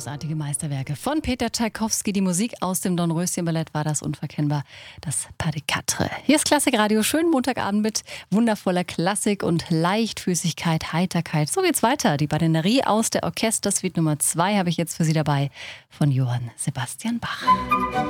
Großartige Meisterwerke von Peter Tschaikowski. Die Musik aus dem Dornröschen-Ballett war das unverkennbar, das Pas de Quatre. Hier ist Klassikradio. Schönen Montagabend mit wundervoller Klassik und Leichtfüßigkeit, Heiterkeit. So geht's weiter. Die Badinerie aus der Orchestersuite Nummer 2 habe ich jetzt für Sie dabei von Johann Sebastian Bach.